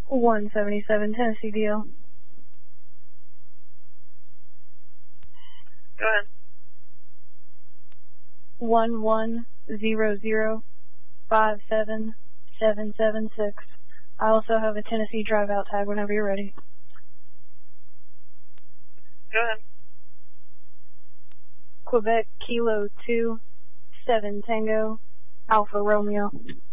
177 Tennessee DL. Go ahead. 110057776. I also have a Tennessee drive-out tag whenever you're ready. Go ahead. Quebec Kilo 2, 7 Tango, Alpha Romeo.